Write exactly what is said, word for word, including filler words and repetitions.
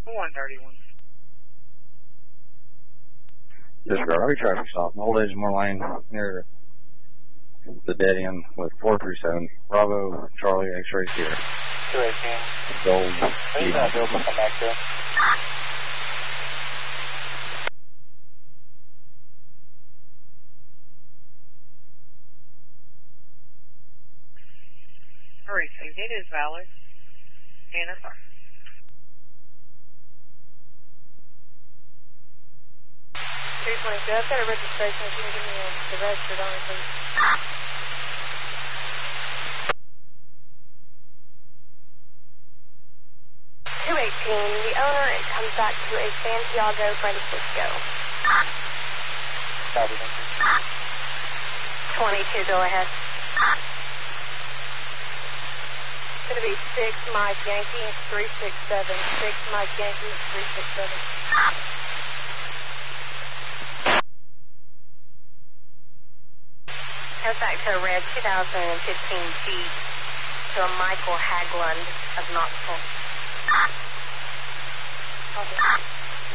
one thirty-one. This is a Robbie traffic stop. Old Edgemore Lane near the dead end with four three seven. Bravo, Charlie, X-ray Sierra. two eighteen. Gold. Please not be able to come back there. Racing, it is valid. N S R. three twenty-two, I've got a registration. If you can give me a, the registered on it, please. two eighteen, the owner, it comes back to a Santiago Francisco. Copy. twenty-two, go ahead. It's going to be six Mike Yankee, three six seven. six Mike Yankee, three six seven. Comes back to a red two thousand fifteen Jeep to a Michael Haglund of Knoxville. Copy.